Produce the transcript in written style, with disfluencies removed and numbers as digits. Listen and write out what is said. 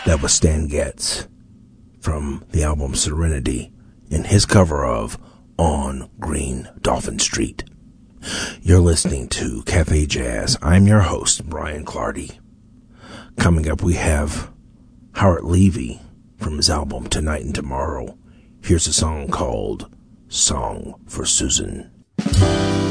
That was Stan Getz from the album Serenity in his cover of On Green Dolphin Street. You're listening to Cafe Jazz. I'm your host, Brian Clardy. Coming up, we have Howard Levy from his album Tonight and Tomorrow. Here's a song called Song for Susan.